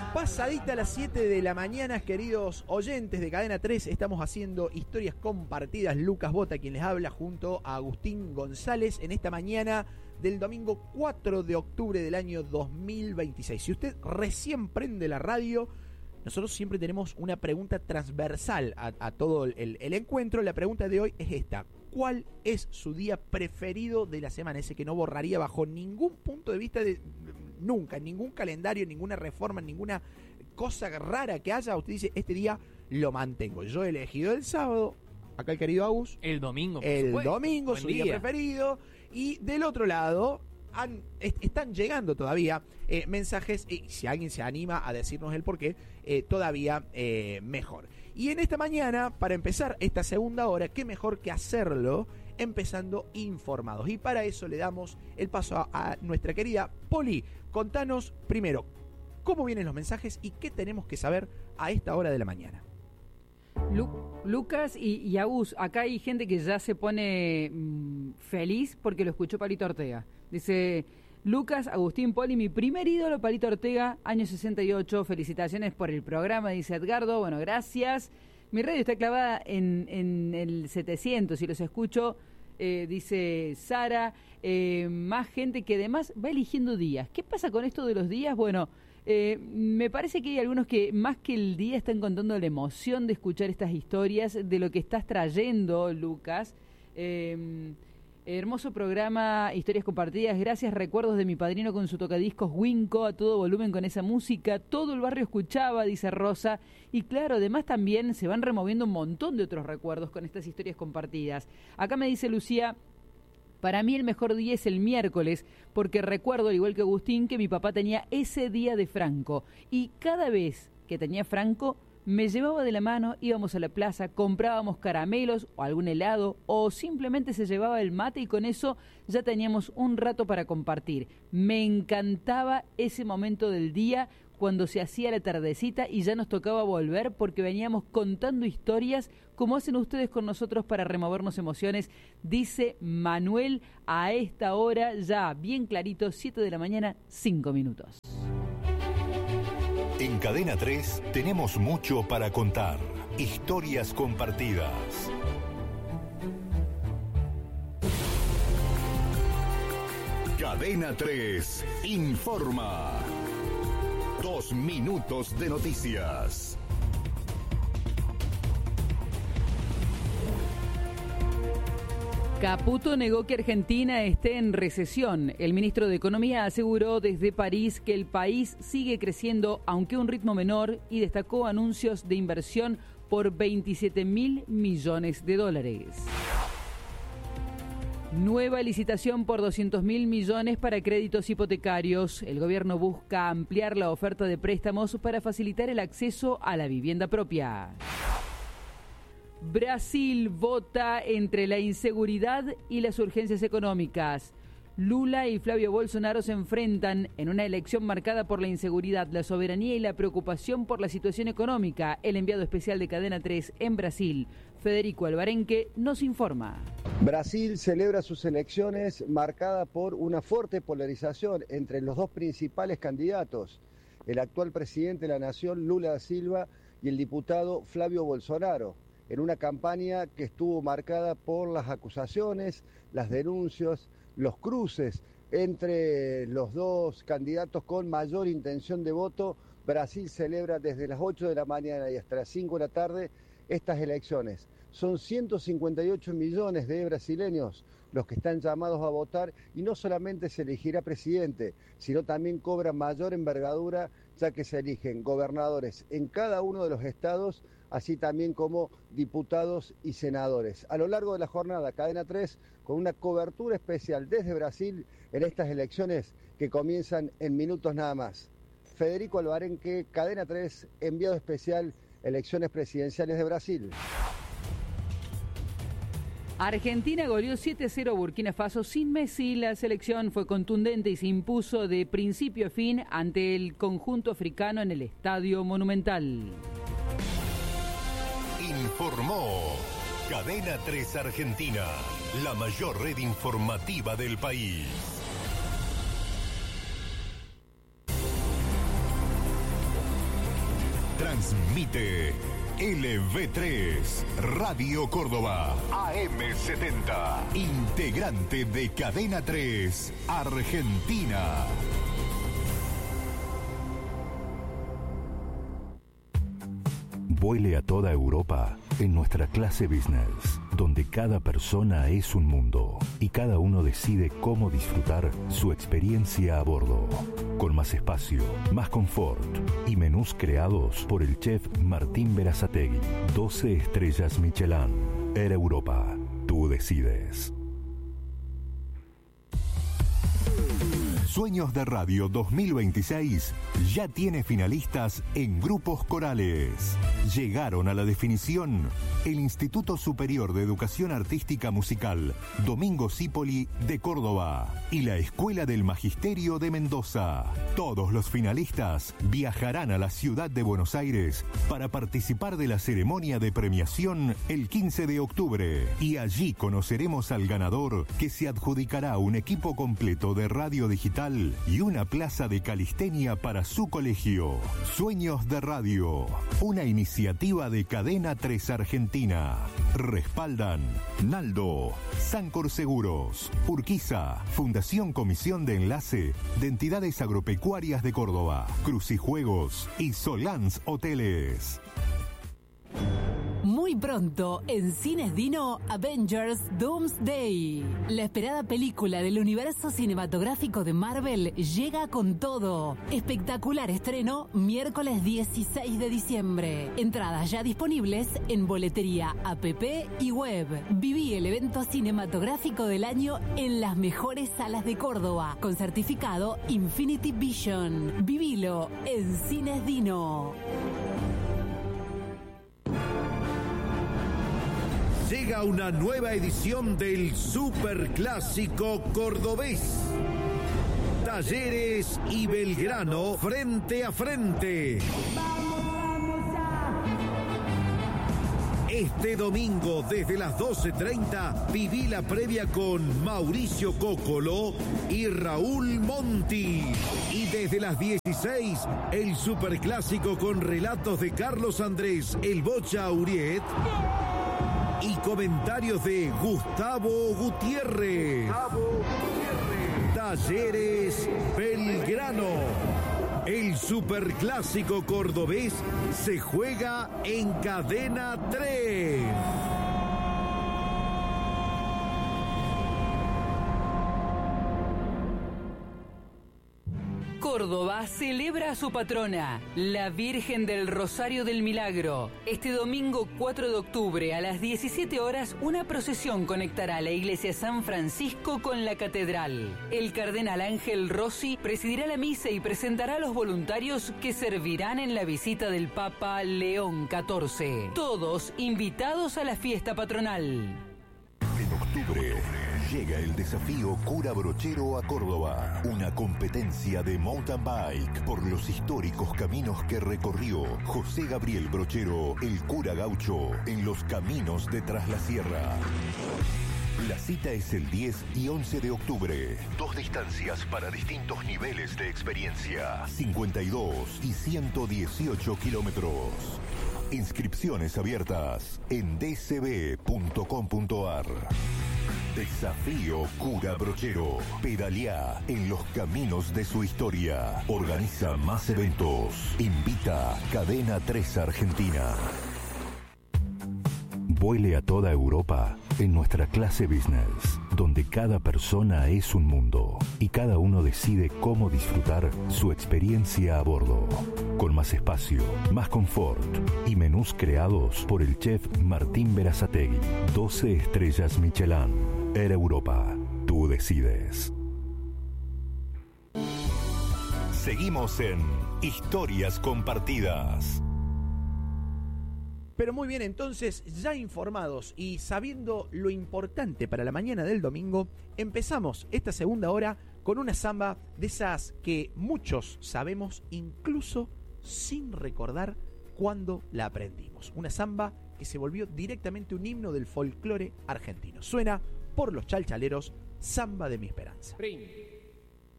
Pasadita a las 7 de la mañana, queridos oyentes de Cadena 3, estamos haciendo historias compartidas. Lucas Bota, quien les habla, junto a Agustín González, en esta mañana del domingo 4 de octubre del año 2026. Si usted recién prende la radio, nosotros siempre tenemos una pregunta transversal a todo el encuentro. La pregunta de hoy es esta: ¿cuál es su día preferido de la semana? Ese que no borraría bajo ningún punto de vista, nunca, en ningún calendario, ninguna reforma, ninguna cosa rara que haya. Usted dice, este día lo mantengo. Yo he elegido el sábado, acá el querido Agus. El domingo, su día preferido. Y del otro lado están llegando todavía mensajes, y si alguien se anima a decirnos el porqué, todavía mejor. Y en esta mañana, para empezar esta segunda hora, qué mejor que hacerlo empezando informados. Y para eso le damos el paso a nuestra querida Poli. Contanos primero cómo vienen los mensajes y qué tenemos que saber a esta hora de la mañana. Lucas y Agus, acá hay gente que ya se pone feliz porque lo escuchó Palito Ortega. Dice: Lucas, Agustín, Poli, mi primer ídolo, Palito Ortega, año 68, felicitaciones por el programa, dice Edgardo. Bueno, gracias. Mi radio está clavada en el 700 y los escucho, dice Sara. Más gente que además va eligiendo días. ¿Qué pasa con esto de los días? Bueno, me parece que hay algunos que más que el día están contando la emoción de escuchar estas historias, de lo que estás trayendo, Lucas. Hermoso programa, historias compartidas, gracias, recuerdos de mi padrino con su tocadiscos Winco a todo volumen con esa música, todo el barrio escuchaba, dice Rosa, y claro, además también se van removiendo un montón de otros recuerdos con estas historias compartidas. Acá me dice Lucía: para mí el mejor día es el miércoles, porque recuerdo, al igual que Agustín, que mi papá tenía ese día de Franco, y cada vez que tenía Franco, me llevaba de la mano, íbamos a la plaza, comprábamos caramelos o algún helado, o simplemente se llevaba el mate y con eso ya teníamos un rato para compartir. Me encantaba ese momento del día cuando se hacía la tardecita y ya nos tocaba volver porque veníamos contando historias como hacen ustedes con nosotros para removernos emociones, dice Manuel a esta hora, ya bien clarito, 7 de la mañana, 5 minutos. En Cadena 3 tenemos mucho para contar. Historias compartidas. Cadena 3 informa. 2 minutos de noticias. Caputo negó que Argentina esté en recesión. El ministro de Economía aseguró desde París que el país sigue creciendo, aunque a un ritmo menor, y destacó anuncios de inversión por 27.000 millones de dólares. Nueva licitación por 200.000 millones para créditos hipotecarios. El gobierno busca ampliar la oferta de préstamos para facilitar el acceso a la vivienda propia. Brasil vota entre la inseguridad y las urgencias económicas. Lula y Flavio Bolsonaro se enfrentan en una elección marcada por la inseguridad, la soberanía y la preocupación por la situación económica. El enviado especial de Cadena 3 en Brasil, Federico Alvarenque, nos informa. Brasil celebra sus elecciones marcada por una fuerte polarización entre los dos principales candidatos, el actual presidente de la nación, Lula da Silva, y el diputado Flavio Bolsonaro, en una campaña que estuvo marcada por las acusaciones, las denuncias, los cruces entre los dos candidatos con mayor intención de voto. Brasil celebra desde las 8 de la mañana y hasta las 5 de la tarde estas elecciones. Son 158 millones de brasileños los que están llamados a votar, y no solamente se elegirá presidente, sino también cobra mayor envergadura, ya que se eligen gobernadores en cada uno de los estados, así también como diputados y senadores. A lo largo de la jornada, Cadena 3, con una cobertura especial desde Brasil en estas elecciones que comienzan en minutos nada más. Federico Alvarenque, Cadena 3, enviado especial, elecciones presidenciales de Brasil. Argentina goleó 7-0 a Burkina Faso sin Messi. La selección fue contundente y se impuso de principio a fin ante el conjunto africano en el Estadio Monumental. Informó Cadena 3 Argentina, la mayor red informativa del país. Transmite LV3, Radio Córdoba, AM70, integrante de Cadena 3, Argentina. Vuele a toda Europa en nuestra clase business, donde cada persona es un mundo y cada uno decide cómo disfrutar su experiencia a bordo. Con más espacio, más confort y menús creados por el chef Martín Berazategui. 12 estrellas Michelin. Air Europa. Tú decides. Sueños de Radio 2026 ya tiene finalistas en grupos corales. Llegaron a la definición el Instituto Superior de Educación Artística Musical Domingo Cipoli de Córdoba y la Escuela del Magisterio de Mendoza. Todos los finalistas viajarán a la ciudad de Buenos Aires para participar de la ceremonia de premiación el 15 de octubre. Y allí conoceremos al ganador, que se adjudicará un equipo completo de radio digital y una plaza de calistenia para su colegio. Sueños de Radio, una iniciativa de Cadena 3 Argentina. Respaldan Naldo, Sancor Seguros, Urquiza, Fundación Comisión de Enlace de Entidades Agropecuarias de Córdoba, Crucijuegos y Solans Hoteles. Muy pronto, en Cines Dino, Avengers Doomsday. La esperada película del universo cinematográfico de Marvel llega con todo. Espectacular estreno, miércoles 16 de diciembre. Entradas ya disponibles en boletería, app y web. Viví el evento cinematográfico del año en las mejores salas de Córdoba, con certificado Infinity Vision. Vivilo en Cines Dino. Llega una nueva edición del Superclásico Cordobés. Talleres y Belgrano frente a frente. Este domingo desde las 12:30 viví la previa con Mauricio Cóccolo y Raúl Monti. Y desde las 16 el Superclásico con relatos de Carlos Andrés El Bocha Auriet y comentarios de Gustavo Gutiérrez. Talleres Belgrano. El Superclásico Cordobés se juega en Cadena 3. Córdoba celebra a su patrona, la Virgen del Rosario del Milagro. Este domingo 4 de octubre a las 17 horas, una procesión conectará la iglesia San Francisco con la catedral. El cardenal Ángel Rossi presidirá la misa y presentará a los voluntarios que servirán en la visita del Papa León XIV. Todos invitados a la fiesta patronal. En octubre llega el desafío Cura Brochero a Córdoba, una competencia de mountain bike por los históricos caminos que recorrió José Gabriel Brochero, el cura gaucho, en los caminos de Tras la Sierra. La cita es el 10 y 11 de octubre. 2 distancias para distintos niveles de experiencia. 52 y 118 kilómetros. Inscripciones abiertas en dcb.com.ar. Desafío Cura Brochero. Pedaleá en los caminos de su historia. Organiza más eventos. Invita Cadena 3 Argentina. Vuele a toda Europa en nuestra clase business, donde cada persona es un mundo y cada uno decide cómo disfrutar su experiencia a bordo. Con más espacio, más confort y menús creados por el chef Martín Berazategui. 12 estrellas Michelin. Air Europa. Tú decides. Seguimos en Historias Compartidas. Pero muy bien, entonces, ya informados y sabiendo lo importante para la mañana del domingo, empezamos esta segunda hora con una samba de esas que muchos sabemos, incluso sin recordar cuándo la aprendimos. Una samba que se volvió directamente un himno del folclore argentino. Suena por los chalchaleros, Samba de mi Esperanza. Ring.